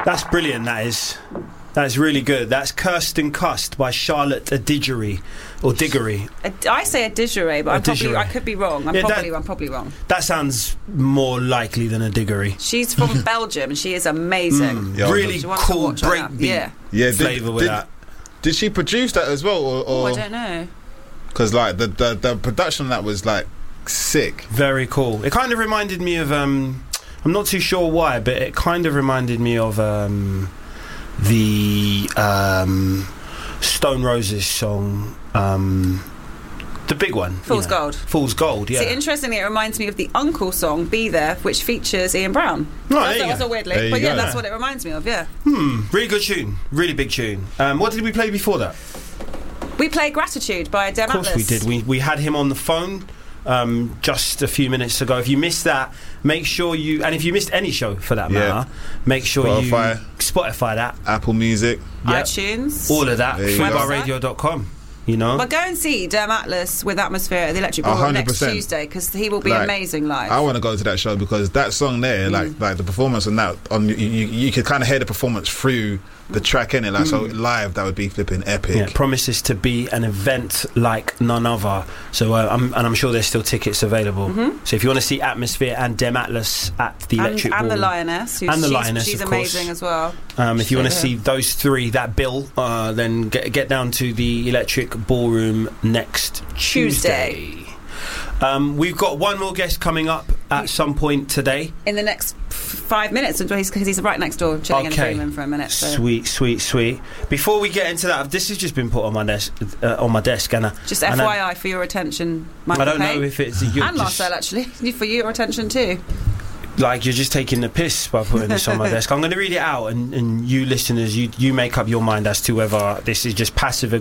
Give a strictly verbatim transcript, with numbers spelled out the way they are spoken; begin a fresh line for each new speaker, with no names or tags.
That's brilliant, that is. That's really good. That's Cursed and Cussed by Charlotte Adigéry, or Diggory.
I say Adigéry, but I'm probably, I could be wrong. I'm,
Yeah,
probably,
that-
I'm probably wrong.
That sounds more likely than a Diggory.
She's from Belgium and she is amazing.
Mm,
Yeah,
really
Do you want to
cool
watch her now?
breakbeat
Yeah.
Yeah, did,
flavour with
did,
that.
did she produce that as well, or?
Oh,
or
I don't know.
Because like the, the the production on that was like sick.
Very cool. It kind of reminded me of, um, I'm not too sure why, but it kind of reminded me of um, the um, Stone Roses song, um, the big one.
Fool's
you know.
Gold.
Fool's Gold, yeah.
See, interestingly, it reminds me of the Uncle song, Be There, which features Ian Brown.
Oh,
that's,
there you
that's
go.
a weird
There
link,
you
but yeah,
go.
that's what it reminds me of, yeah.
Hmm, really good tune. Really big tune. Um, what did we play before that?
We played Gratitude by Dem
Of course
Atlas.
we did. We, we had him on the phone um, just a few minutes ago. If you missed that, make sure you... And if you missed any show, for that
Yeah.
matter, make sure
Spotify.
you... Spotify that.
Apple Music.
Yep.
iTunes.
All of that.
There you go.
Fubar radio dot com. You know?
But go and see Dem Atlas with Atmosphere at the Electric
A
Ballroom
hundred
next
percent.
Tuesday, because he will be
Like,
amazing live.
I want to go to that show because that song there, like like the performance on that, on you, you, you could kind of hear the performance through the track in it. Like so live, that would be flipping epic.
Yeah, promises to be an event like none other. So, uh, I'm, and I'm sure there's still tickets available.
Mm-hmm.
So, if you want to see Atmosphere and Dem Atlas at the
and,
Electric
and the
Ballroom,
Lioness, who's,
And the
she's,
Lioness,
she's
of course.
amazing as well.
Um, if you want to
Yeah.
see those three, that bill, uh, then get, get down to the Electric Ballroom next Tuesday.
Tuesday.
Um, we've got one more guest coming up at some point today.
In the next f- five minutes, because he's, he's right next door, chilling
Okay.
and dreaming for a minute. So.
Sweet, sweet, sweet. Before we get into that, this has just been put on my desk, uh, on my desk, and, uh,
Just
and
F Y I for your attention, Michael
I don't
Payne.
know if it's you
and
just,
Marcel, actually, for your attention too.
like you're just taking the piss by putting this on my desk. I'm going to read it out, and, and you listeners, you you make up your mind as to whether this is just passive